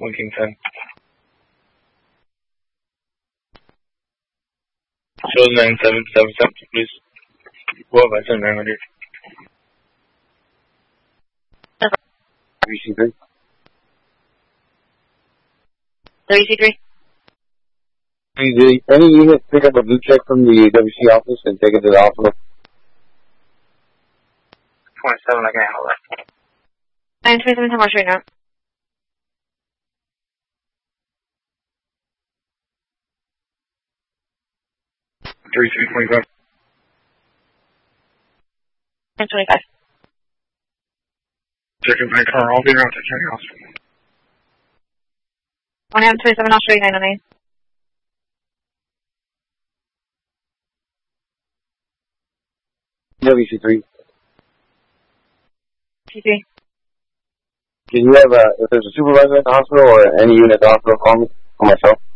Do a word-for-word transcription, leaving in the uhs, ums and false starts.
one King ten. Show nine seven seven seven, please. Well, I said nine hundred. W C three. W C three. Did any unit pick up a blue check from the W C office and take it to the hospital? twenty-seven, I can handle that. nine twenty-seven, how much right now? three three twenty-five. nine twenty-five. Second my car, I'll be around to County Hospital. one twenty-seven, I'll show you nine oh nine. W C three. W C three. Can you have a, if there's a supervisor at the hospital or any unit at the hospital, call me, or myself?